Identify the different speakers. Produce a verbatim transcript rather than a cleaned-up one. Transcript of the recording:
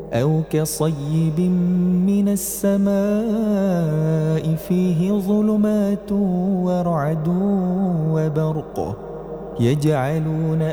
Speaker 1: أو كصيب من السماء فيه ظلمات ورعد وبرق يجعلون